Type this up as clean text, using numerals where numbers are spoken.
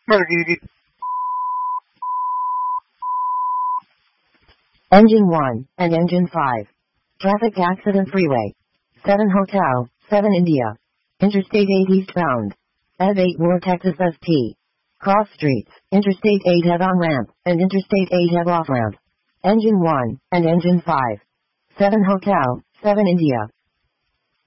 Engine 1 and Engine 5. Traffic accident freeway. 7 Hotel, 7 India. Interstate 8 eastbound. Ave 8 War Texas ST. Cross streets, Interstate 8 head on ramp, and Interstate 8 head off ramp. Engine 1 and Engine 5. 7 Hotel, 7 India.